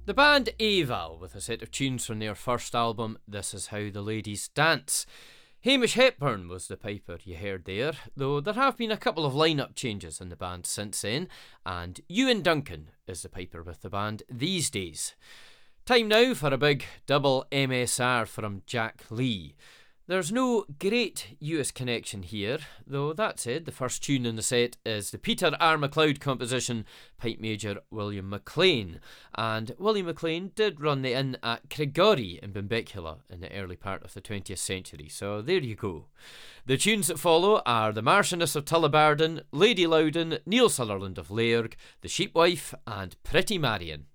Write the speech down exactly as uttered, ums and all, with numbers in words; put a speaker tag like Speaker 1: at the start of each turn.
Speaker 1: The band Aval with a set of tunes from their first album, This Is How the Ladies Dance. Hamish Hepburn was the piper you heard there, though there have been a couple of line-up changes in the band since then, and Ewan Duncan is the piper with the band these days. Time now for a big double M S R from Jack Lee. There's no great U S connection here, though that said, the first tune in the set is the Peter R. MacLeod composition, Pipe Major William McLean, and William McLean did run the inn at Craigory in Benbecula in the early part of the twentieth century, so there you go. The tunes that follow are The Marchioness of Tullibardine, Lady Loudon, Neil Sutherland of Lairg, The Sheepwife, and Pretty Marion.